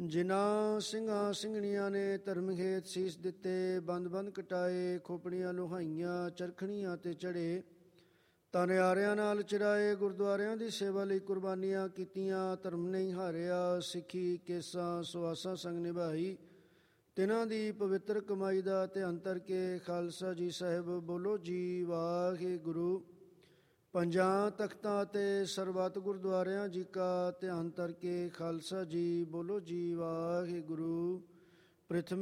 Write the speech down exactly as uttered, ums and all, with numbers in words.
ਜਿਨ੍ਹਾਂ ਸਿੰਘਾਂ ਸਿੰਘਣੀਆਂ ਨੇ ਧਰਮ ਖੇਤ ਸੀਸ ਦਿੱਤੇ, ਬੰਦ ਬੰਦ ਕਟਾਏ, ਖੋਪੜੀਆਂ ਲੁਹਾਈਆਂ, ਚਰਖਣੀਆਂ ਤੇ ਚੜ੍ਹੇ, ਤਨਿਆਰਿਆਂ ਨਾਲ ਚਿਰਾਏ, ਗੁਰਦੁਆਰਿਆਂ ਦੀ ਸੇਵਾ ਲਈ ਕੁਰਬਾਨੀਆਂ ਕੀਤੀਆਂ, ਧਰਮ ਨਹੀਂ ਹਾਰਿਆ, ਸਿੱਖੀ ਕੇਸਾਂ ਸੁਆਸਾਂ ਸੰਗ ਨਿਭਾਈ, ਤਿਨਾਂ ਦੀ ਪਵਿੱਤਰ ਕਮਾਈ ਦਾ ਧਿਆਨ ਧਰ ਕੇ ਖਾਲਸਾ ਜੀ ਸਾਹਿਬ ਬੋਲੋ ਜੀ ਵਾਹਿਗੁਰੂ। ਪੰਜਾਂ ਤਖਤਾਂ ਅਤੇ ਸਰਬੱਤ ਗੁਰਦੁਆਰਿਆਂ ਜੀ ਕਾ ਧਿਆਨ ਧਰ ਕੇ ਖਾਲਸਾ ਜੀ ਬੋਲੋ ਜੀ ਵਾਹਿਗੁਰੂ। ਪ੍ਰਿਥਮੇ